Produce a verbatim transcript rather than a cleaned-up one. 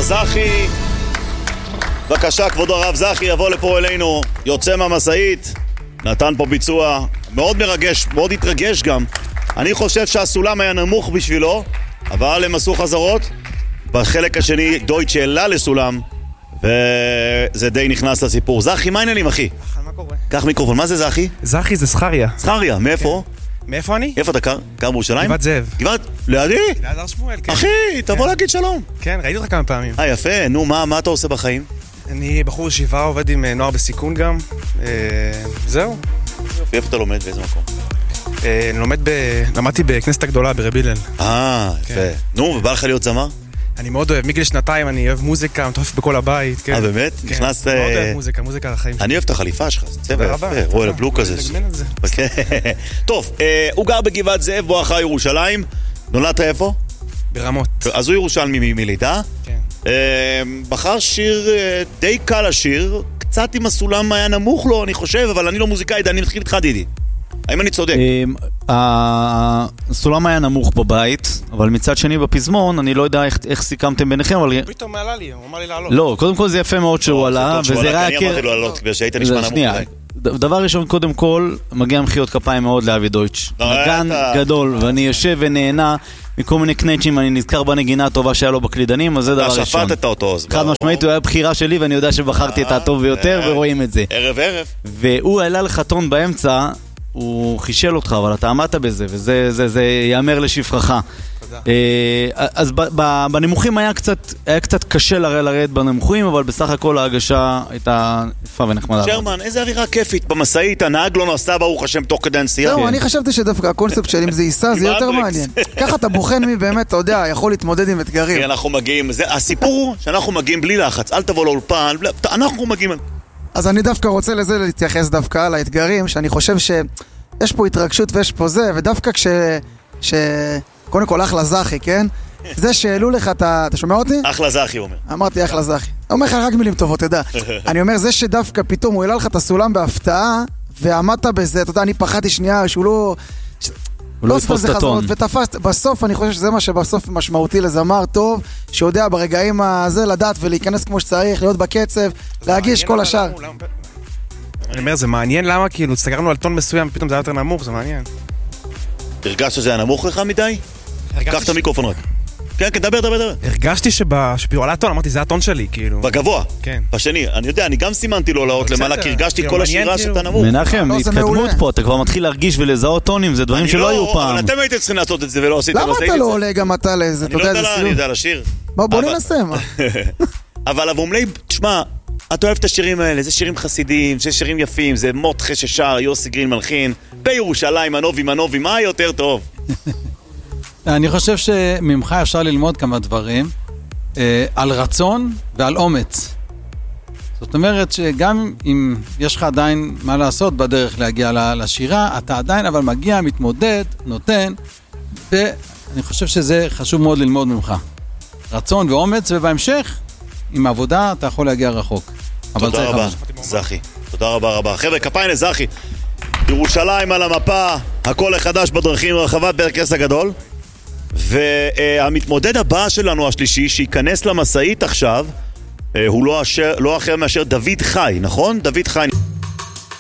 זכי. בבקשה, כבודו הרב זכי, יבוא לפה אלינו, יוצא מהמסעית, נתן פה ביצוע מאוד מרגש, מאוד התרגש גם. אני חושב שהסולם היה נמוך בשבילו, אבל הם עשו חזרות. בחלק השני דויטש העלה לסולם, וזה די נכנס לסיפור. זכי, מה העניינים, אחי? מה קורה? קח מיקרופון, מה זה זכי? זכי זה זכריה. זכריה, מאיפה? מאיפה אני? איפה אתה קר? קר בירושלים? גבעת זאב. גבעת? לידי? ליד הר שמואל, כן. אחי, תבוא להגיד שלום. כן, ראיתי אותך כמה פעמים. אה, יפה. נו, מה, מה אתה עושה בחיים? אני בחור ישיבה, עובד עם נוער בסיכון גם. זהו. איפה אתה לומד? באיזה מקום? אני לומד ב... למדתי בכנסת הגדולה, ברבי הלל. אה, יפה. נו, ובא לך להיות זמר? אני מאוד אוהב, מגיל שנתיים אני אוהב מוזיקה, מטורף בכל הבית, כן. אה, באמת? נכנסת... מאוד אוהב מוזיקה, מוזיקה על החיים שלי. אני אוהב את החליפה שלך, זה צבע יפה, רואה לבלו כזה. נגמן את זה. טוב, הוא גר בגבעת זאב, בואכה ירושלים. נולדת איפה? ברמות. אז הוא ירושלמי מלידה. כן. בחר שיר די קל השיר, קצת עם הסולם היה נמוך לו, אני חושב, אבל אני לא מוזיקאי, אני מתחיל איתך דידי. האם אני צודק? הסולם היה נמוך בבית, אבל מצד שני בפזמון, אני לא יודע איך סיכמתם ביניכם, אבל... הוא פתאום מעלה לי, הוא אמר לי לעלות. לא, קודם כל זה יפה מאוד שהוא עלה, וזה ראה... אני אמרתי לו לעלות, שהיית נשמע נמוך. דבר ראשון, קודם כל, מגיע מחיאות כפיים מאוד לאבי דויטש. נגן גדול, ואני יושב ונהנה מכל מיני קנצ'ים, אני נזכר בנגינה הטובה שהיה לו בקלידנים, אז זה דבר ראשון. שפטת אותו. חד משמעית, הוא היה בחירה שלי, ואני יודע שבחרתי את הטוב ביותר, ורואים את זה. ערב ערב. והוא העלה לך טון באמצע, הוא חישל אותך, אבל אתה עמדת בזה, וזה זה, זה יאמר לשפחך. אז בנמוכים היה קצת, היה קצת קשה לרדת בנמוכים, אבל בסך הכל ההגשה הייתה יפה ונחמדה. שרמן, איזה אווירה כיפית במסעית, הנהג לא נסע ברוך השם תוך כדי הנסיעה. זהו, אני חשבתי שדווקא הקונספט של אם זה ייסע, זה יותר מעניין. ככה אתה בוחן מי באמת, אתה יודע, יכול להתמודד עם אתגרים. אנחנו מגיעים, הסיפור הוא שאנחנו מגיעים בלי לחץ, אל תבוא לאולפן, אנחנו מגיעים. אז אני דווקא רוצה לזה להתייחס דווקא על האתגרים, שאני חושב שיש פה התרגשות ויש פה זה, ודווקא כש... ש... קודם כל, אחלה זכי, כן? זה שהעלו לך, אתה, אתה שומע אותי? אחלה זכי, הוא אומר. אמרתי אחלה זכי. אומר לך רק מילים טובות, תדע. אני אומר, זה שדווקא פתאום הוא העלה לך את הסולם בהפתעה, ועמדת בזה, אתה יודע, אני פחדתי שנייה, שהוא לא... הוא לא יתפוס את הטון. ותפס, בסוף אני חושב שזה מה שבסוף משמעותי לזמר טוב, שיודע ברגעים הזה לדעת ולהיכנס כמו שצריך, להיות בקצב, להגיש כל השאר. אני אומר, זה מעניין למה, כאילו, סגרנו על טון מסוים, פתאום זה היה יותר נמוך, זה מעניין. הרגשת שזה היה נמוך לך מדי? קח את המיקרופון רק. כן, כן, דבר, דבר, דבר. הרגשתי שפירו עלה טון, אמרתי, זה הטון שלי, כאילו. בגבוה? כן. בשני, אני יודע, אני גם סימנתי לו לעלות למעלה, כי הרגשתי כל השירה שאתה נמוך. מנחם, התקדמות פה, אתה כבר מתחיל להרגיש ולזהות טונים, זה דברים שלא היו פעם. אבל אתם הייתם צריכים לעשות את זה ולא עשיתם. למה אתה לא עולה גם אתה לאיזה, אתה יודע, איזה סיום? אני יודע לשיר. בוא ננסה, מה? אבל אברומלי, תשמע, אתה אוהב את השירים האלה, זה שירים חסידים, זה שירים יפים, זה מותחה ששר, יוסי גרין מלחין, בירושלים, מנובי, מנובי, מה יותר טוב? אני חושב שממך אפשר ללמוד כמה דברים, אה, על רצון ועל אומץ. זאת אומרת שגם אם יש לך עדיין מה לעשות בדרך להגיע לשירה, אתה עדיין אבל מגיע, מתמודד, נותן, ואני חושב שזה חשוב מאוד ללמוד ממך. רצון ואומץ, ובהמשך, עם העבודה אתה יכול להגיע רחוק. תודה רבה, זכי. תודה רבה רבה. חבר'ה, כפיים לזכי. ירושלים על המפה, הכל החדש בדרכים, רחבת ברקס הגדול. והמתמודד הבא שלנו, השלישי, שייכנס למסעית עכשיו, הוא לא אחר מאשר דוד חי, נכון? דוד חי.